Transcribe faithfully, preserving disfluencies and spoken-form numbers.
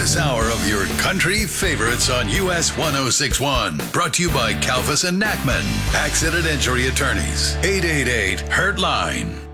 this hour of your country favorites on U S one oh six one. Brought to you by Kalfas and Nachman. Accident Injury Attorneys. eight eight eight, Hurt Line.